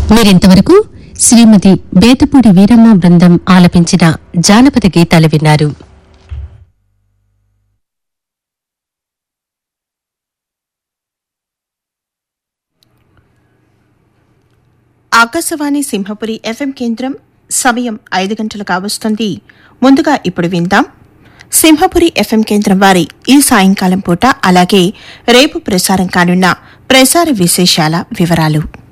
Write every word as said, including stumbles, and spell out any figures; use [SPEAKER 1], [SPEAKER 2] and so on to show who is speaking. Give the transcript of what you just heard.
[SPEAKER 1] మీరింతవరకు శ్రీమతి బేతపూడి వీరమ్మ బృందం ఆలపించిన జానపద గీతాలు విన్నారు.
[SPEAKER 2] ఆకాశవాణి సింహపురి ఎఫ్ఎం కేంద్రం సమయం ఐదు గంటలు కావస్తుంది. ముందుగా ఇప్పుడు విందాం సింహపురి ఎఫ్ఎం కేంద్రం వారి ఈ సాయంకాలం పూట అలాగే రేపు ప్రసారం కానున్న ప్రసార విశేషాల వివరాలు.